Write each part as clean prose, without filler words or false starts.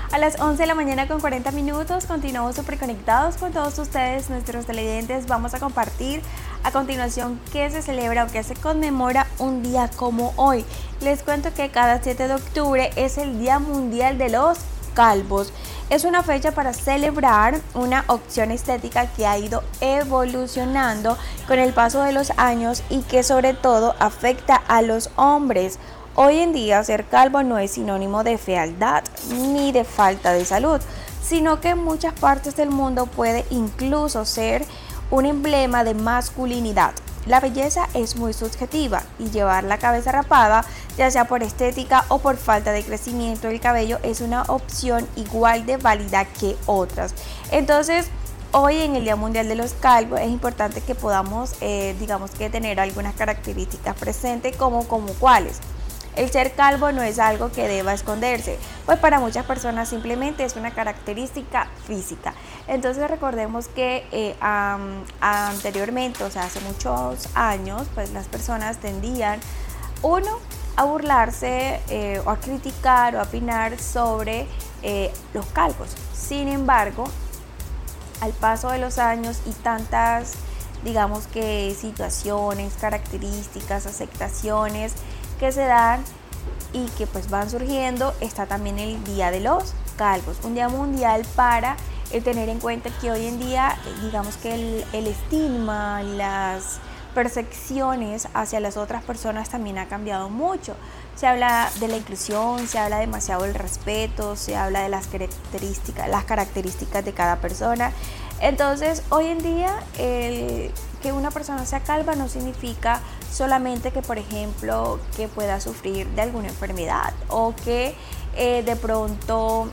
A las 11 de la mañana con 40 minutos continuamos súper conectados con todos ustedes, nuestros televidentes. Vamos a compartir a continuación qué se celebra o qué se conmemora un día como hoy. Les cuento que cada 7 de octubre es el Día Mundial de los Calvos. Es una fecha para celebrar una opción estética que ha ido evolucionando con el paso de los años y que sobre todo afecta a los hombres. Hoy en día ser calvo no es sinónimo de fealdad ni de falta de salud, sino que en muchas partes del mundo puede incluso ser un emblema de masculinidad. La belleza es muy subjetiva y llevar la cabeza rapada, ya sea por estética o por falta de crecimiento del cabello, es una opción igual de válida que otras. Entonces, hoy en el Día Mundial de los Calvos es importante que podamos, tener algunas características presentes como cuáles. El ser calvo no es algo que deba esconderse, pues para muchas personas simplemente es una característica física. Entonces recordemos que anteriormente, o sea, hace muchos años, pues las personas tendían, a burlarse o a criticar o a opinar sobre los calvos. Sin embargo, al paso de los años y tantas, situaciones, características, aceptaciones que se dan y que pues van surgiendo, está también el Día de los Calvos, un día mundial para tener en cuenta que hoy en día el estigma, las percepciones hacia las otras personas también ha cambiado mucho. Se habla de la inclusión, se habla demasiado del respeto, se habla de las características de cada persona. Entonces hoy en día que una persona sea calva no significa solamente que, por ejemplo, que pueda sufrir de alguna enfermedad o que de pronto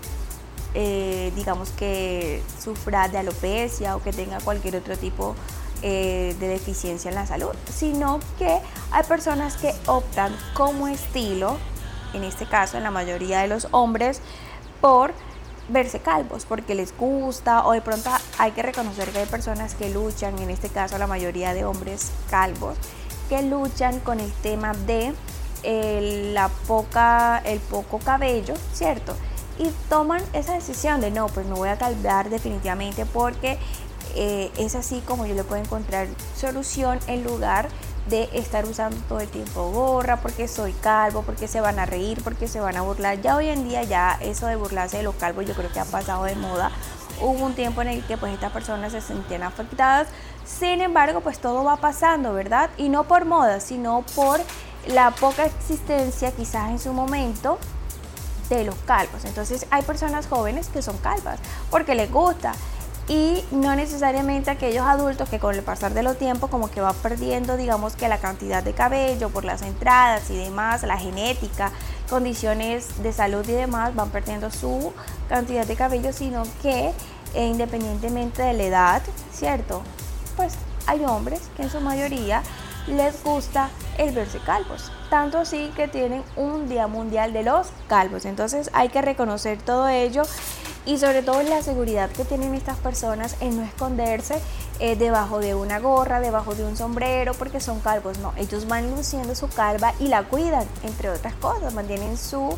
que sufra de alopecia o que tenga cualquier otro tipo de deficiencia en la salud, sino que hay personas que optan como estilo, en este caso en la mayoría de los hombres, por verse calvos porque les gusta, o de pronto hay que reconocer que hay personas que luchan, en este caso la mayoría de hombres calvos, que luchan con el tema de el poco cabello, ¿cierto? Y toman esa decisión de no, pues me voy a calvar definitivamente porque es así como yo le puedo encontrar solución en lugar de estar usando todo el tiempo gorra, porque soy calvo, porque se van a reír, porque se van a burlar. Ya hoy en día ya eso de burlarse de los calvos yo creo que ha pasado de moda. Hubo un tiempo en el que pues estas personas se sentían afectadas, sin embargo pues todo va pasando, ¿verdad? Y no por moda, sino por la poca existencia quizás en su momento de los calvos. Entonces hay personas jóvenes que son calvas porque les gusta, y no necesariamente aquellos adultos que con el pasar de los tiempos como que va perdiendo la cantidad de cabello por las entradas y demás, la genética, condiciones de salud y demás, van perdiendo su cantidad de cabello, sino que independientemente de la edad, ¿cierto? Pues hay hombres que en su mayoría les gusta el verse calvos, tanto así que tienen un Día Mundial de los Calvos. Entonces hay que reconocer todo ello y sobre todo la seguridad que tienen estas personas en no esconderse debajo de una gorra, debajo de un sombrero porque son calvos. No, ellos van luciendo su calva y la cuidan, entre otras cosas, mantienen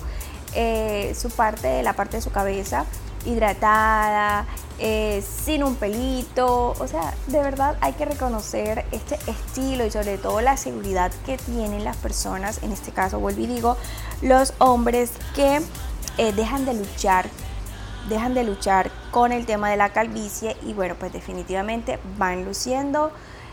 la parte de su cabeza hidratada, sin un pelito. O sea, de verdad hay que reconocer este estilo y sobre todo la seguridad que tienen las personas, en este caso vuelvo y digo, los hombres que dejan de luchar con el tema de la calvicie y bueno, pues definitivamente van luciendo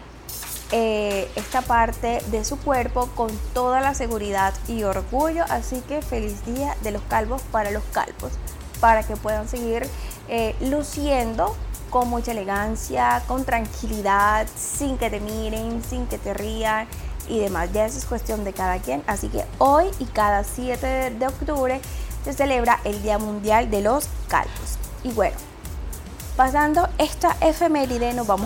esta parte de su cuerpo con toda la seguridad y orgullo. Así que feliz Día de los Calvos para los calvos, para que puedan seguir luciendo con mucha elegancia, con tranquilidad, sin que te miren, sin que te rían y demás. Ya eso es cuestión de cada quien. Así que hoy y cada 7 de octubre se celebra el Día Mundial de los Calvos. Y bueno, pasando esta efeméride, nos vamos